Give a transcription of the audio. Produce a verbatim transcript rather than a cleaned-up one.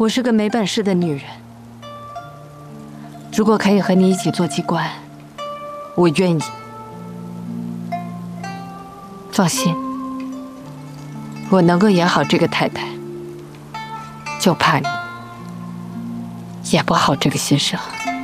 我是个没本事的女人，如果可以和你一起做机关，我愿意。放心，我能够演好这个太太，就怕你演不好这个先生。